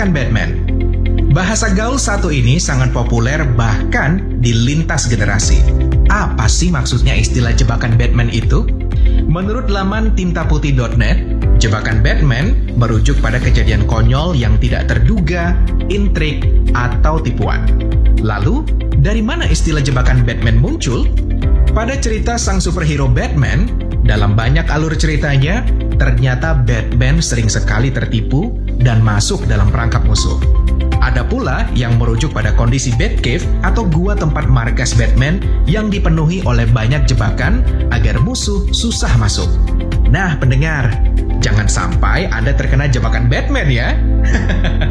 Jebakan Batman. Bahasa gaul satu ini sangat populer bahkan di lintas generasi. Apa sih maksudnya istilah jebakan Batman itu? Menurut laman tintaputih.net, jebakan Batman merujuk pada kejadian konyol yang tidak terduga, intrik, atau tipuan. Lalu, dari mana istilah jebakan Batman muncul? Pada cerita sang superhero Batman, dalam banyak alur ceritanya, ternyata Batman sering sekali tertipu dan masuk dalam perangkap musuh. Ada pula yang merujuk pada kondisi Batcave atau gua tempat markas Batman yang dipenuhi oleh banyak jebakan agar musuh susah masuk. Nah, pendengar, jangan sampai Anda terkena jebakan Batman ya.